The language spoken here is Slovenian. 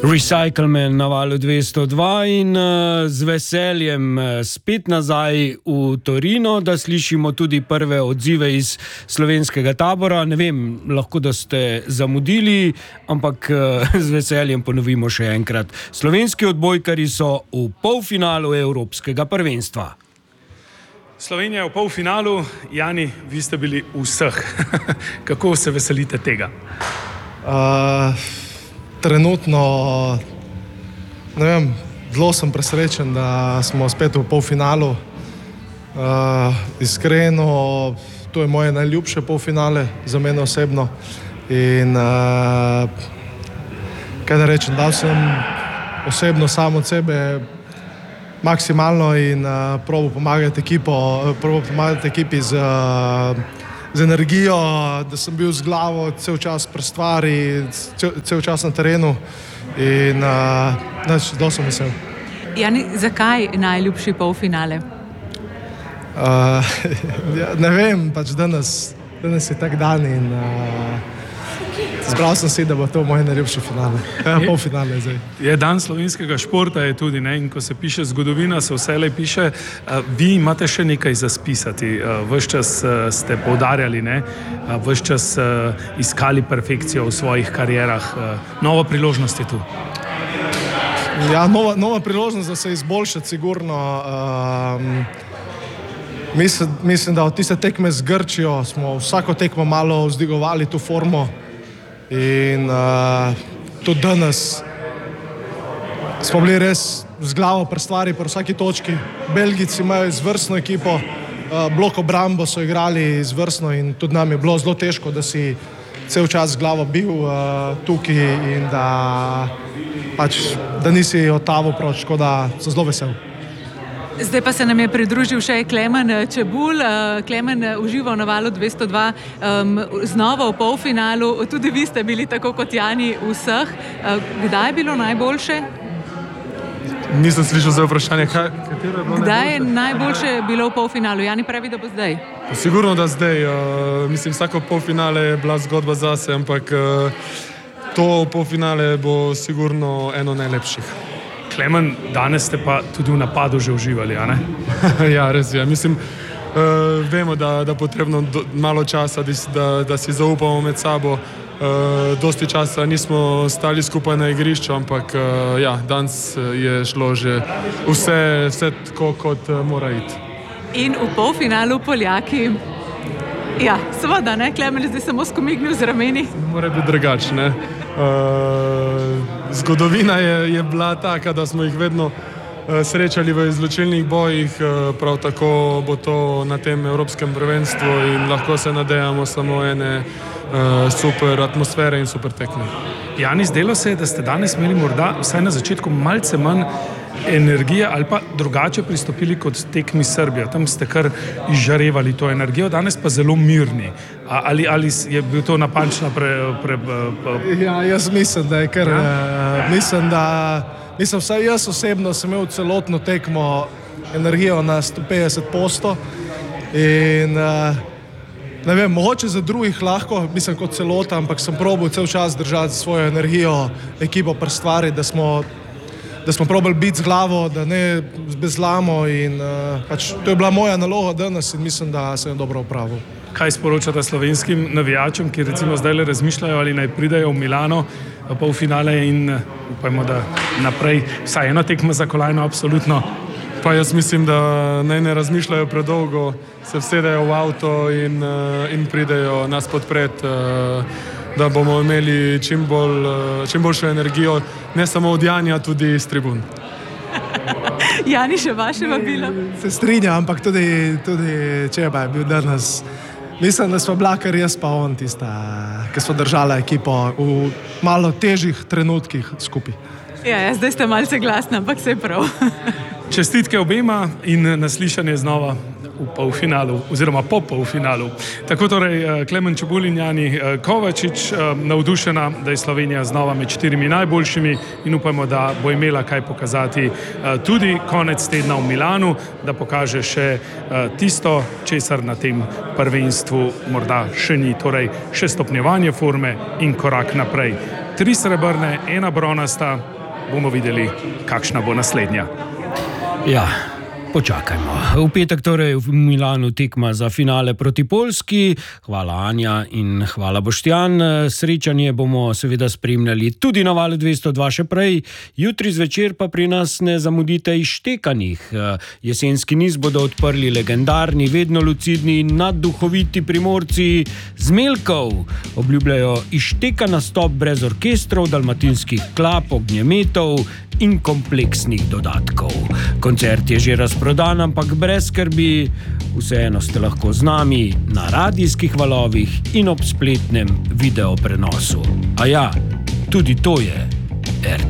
Recycleman na valu 202 in z veseljem spet nazaj v Torino, da slišimo tudi prve odzive iz slovenskega tabora. Ne vem, lahko da ste zamudili, ampak z veseljem ponovimo še enkrat. Slovenski odbojkari so v polfinalu Evropskega prvenstva. Slovenija je v polfinalu. Jani, vi ste bili vseh. Kako se veselite tega? Trenutno, ne vem, zelo sem presrečen, da smo spet v polfinalu. Iskreno, to je moje najljubše polfinale za mene osebno. In kaj da rečem, dal sem osebno sam od sebe maksimalno in probal pomagati ekipi z energijo, da sem bil z glavo cel čas pri stvari, cel čas na terenu in zelo sem vesel. Jani, zakaj najljubši polfinale? Ne vem, pač danes je tak dan in zbral sem si, da bo to moj najljubši finale. Polfinale zdaj. Je dan slovenskega športa je tudi, ne? In ko se piše zgodovina, se vselej piše. Vi imate še nekaj za spisati. Ves čas ste poudarjali, ne? Ves čas iskali perfekcijo v svojih karierah. Nova priložnost je tu. Ja, nova priložnost, da se izboljšati, sigurno. Mislim, da od tiste tekme z Grčijo smo vsako tekmo malo vzdigovali to formo. In tudi danes smo bili res z glavo pri stvari, pri vsaki točki. Belgijci imajo izvrstno ekipo, blok obrambo so igrali izvrstno in tudi nam je bilo zelo težko, da si cel čas z glavo bil tukaj in da nisi odtaval proč, tako da sem zelo vesel. Zdaj pa se nam je pridružil še Klemen Čebulj. Klemen užival na valu 202 znova v polfinalu. Tudi vi ste bili tako kot Jani vseh. Kdaj je bilo najboljše? Nisem slišal za vprašanje. Katero je bilo Kdaj je najboljše bilo v polfinalu? Jani pravi, da bo zdaj. Sigurno, da zdaj. Mislim, vsako polfinale je bila zgodba zase, ampak to polfinale bo sigurno eno najlepših. Klemen, danes ste pa tudi v napadu že uživali, a ne? Ja, res je. Mislim, vemo, da je potrebno malo časa, da si zaupamo med sabo. Dosti časa nismo stali skupaj na igrišču, ampak ja, danes je šlo že vse tako, kot mora iti. In v polfinalu Poljaki. Ja, seveda, ne? Klemen zdaj samo skomignil z rameni. Mora biti drugače, ne? Zgodovina je bila taka, da smo jih vedno srečali v izločilnih bojih, prav tako bo to na tem Evropskem prvenstvu in lahko se nadejamo samo ene super atmosfere in super tekme. Jani, zdelo se je, da ste danes imeli morda vsaj na začetku malce manj energije ali pa drugače pristopili kot tekmi Srbija. Tam ste kar izžarevali to energijo, danes pa zelo mirni. Ali je bil to napačna Ja, jaz mislim, da je kar... Mislim, vsaj jaz osebno sem imel celotno tekmo energijo na 150% in ne vem, mogoče za drugih lahko, mislim kot celota, ampak sem probal cel čas držati svojo energijo, ekipo pri stvari, da smo probali biti z glavo, da ne bezlamo in to je bila moja naloga danes in mislim, da sem jo dobro opravil. Kaj sporočate slovenskim navijačem, ki recimo zdaj le razmišljajo, ali naj pridejo v Milano v polfinale in upajmo, da naprej vsaj eno tekmo za kolajno, absolutno. Pa jaz mislim, da naj ne razmišljajo predolgo, se vsedejo v avto in pridejo nas podpret, da bomo imeli čim boljšo energijo, ne samo od Janja, tudi iz tribun. Jani, še vaše vabilo? Se strinjam, ampak tudi če pa je bil danes, mislim, da smo bila kar jaz pa on tista, ki smo držala ekipo v malo težjih trenutkih skupaj. Ja, zdaj ste malce glasni, ampak se je prav. Čestitke obema in naslišanje znova v polfinalu oziroma po polfinalu. Tako torej Klemen Čebulj in Jani Kovačič, navdušena, da je Slovenija znova med 4 najboljšimi in upajmo, da bo imela kaj pokazati tudi konec tedna v Milanu, da pokaže še tisto, česar na tem prvenstvu morda še ni, torej še stopnjevanje forme in korak naprej. 3 srebrne, 1 bronasta. Bomo videli, kakšna bo naslednja. Ja, počakajmo. V petek torej v Milanu tekma za finale proti Poljski. Hvala Anja in hvala Boštjan. Srečanje bomo seveda spremljali tudi na Valu 202 še prej. Jutri zvečer pa pri nas ne zamudite izštekanih. Jesenski niz bodo odprli legendarni, vedno lucidni in nadduhoviti Primorci z Melkov. Obljubljajo izštekan nastop brez orkestrov, dalmatinskih klap, ognjemetov in kompleksnih dodatkov. Koncert je že razprodan, ampak brez skrbi, vseeno ste lahko z nami na radijskih valovih in ob spletnem video prenosu. A ja, tudi to je RTL.